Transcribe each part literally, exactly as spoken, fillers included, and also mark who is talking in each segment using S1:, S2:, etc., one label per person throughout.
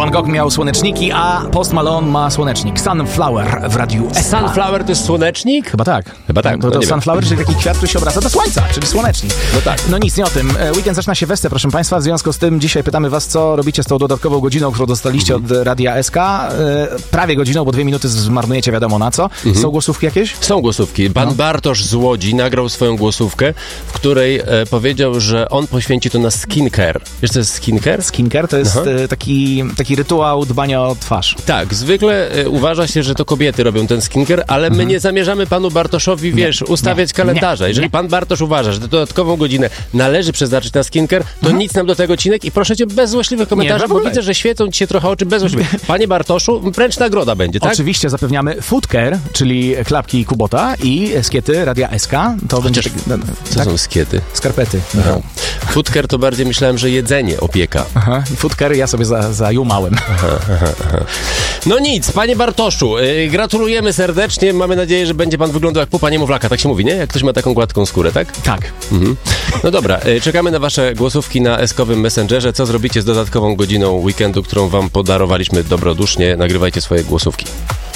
S1: Van Gogh miał słoneczniki, a Post Malone ma słonecznik. Sunflower w radiu S K.
S2: Sunflower to jest słonecznik?
S1: Chyba tak.
S2: Chyba tak.
S1: To, to
S2: no
S1: sunflower, czyli taki kwiat, który się obraca do słońca, czyli słonecznik.
S2: No tak.
S1: No nic, nie o tym. Weekend zaczyna się wesele, proszę Państwa. W związku z tym dzisiaj pytamy Was, co robicie z tą dodatkową godziną, którą dostaliście mhm. od Radia S K. Prawie godziną, bo dwie minuty zmarnujecie wiadomo na co. Mhm. Są głosówki jakieś?
S2: Są głosówki. Pan no. Bartosz z Łodzi nagrał swoją głosówkę, w której e, powiedział, że on poświęci to na skincare. Wiesz, co jest skincare?
S1: Skincare to jest e, taki, taki rytuał dbania o twarz.
S2: Tak, zwykle e, uważa się, że to kobiety robią ten skincare, ale mhm. my nie zamierzamy panu Bartoszowi, wiesz, nie, ustawiać nie, kalendarza. Jeżeli nie. pan Bartosz uważa, że dodatkową godzinę należy przeznaczyć na skincare, to mhm. nic nam do tego, Cinek, i proszę cię bez złośliwych komentarzy, nie, bo widzę, że świecą ci się trochę oczy bez złośliwych. Panie Bartoszu, wręcz nagroda będzie, tak?
S1: Oczywiście zapewniamy food care, czyli klapki i Kubota i skiety Radia S K. To
S2: Chociaż,
S1: będzie...
S2: Co tak? są skiety?
S1: Skarpety.
S2: Aha. Food care to bardziej myślałem, że jedzenie, opieka.
S1: Aha. Food care ja sobie za, zajumałem.
S2: Aha, aha, aha. No nic, panie Bartoszu, yy, gratulujemy serdecznie. Mamy nadzieję, że będzie pan wyglądał jak pupa niemowlaka, tak się mówi, nie? Jak ktoś ma taką gładką skórę, tak?
S1: Tak.
S2: Mhm. No dobra, yy, czekamy na wasze głosówki na eskowym Messengerze. Co zrobicie z dodatkową godziną weekendu, którą wam podarowaliśmy dobrodusznie? Nagrywajcie swoje głosówki.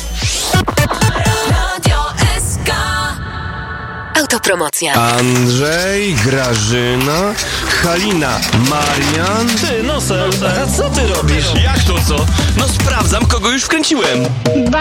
S3: Autopromocja.
S4: Andrzej, Grażyna, Halina, Marian.
S5: Ty, Nosel, a co ty robisz? Jak to co? No sprawdzam, kogo już wkręciłem.